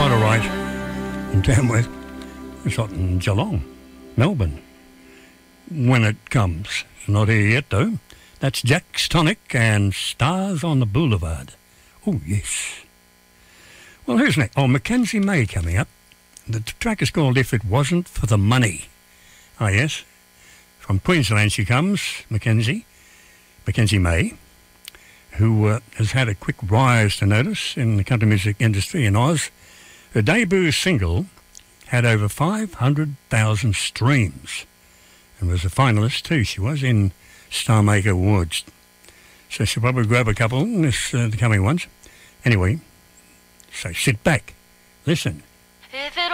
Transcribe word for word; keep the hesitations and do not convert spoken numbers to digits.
quite all right. In Tamworth, it's hot in Geelong, Melbourne. When it comes. It's not here yet, though. That's Jack's Tonic and Stars on the Boulevard. Oh, yes. Well, who's next? Oh, Mackenzie May coming up. The track is called If It Wasn't for the Money. Ah, yes. From Queensland she comes, Mackenzie. Mackenzie May, who uh, has had a quick rise to notice in the country music industry in Oz. Her debut single had over five hundred thousand streams and was a finalist too, she was, in Star Maker Awards. So she'll probably grab a couple in this, uh, the coming ones. Anyway, so sit back, listen. If it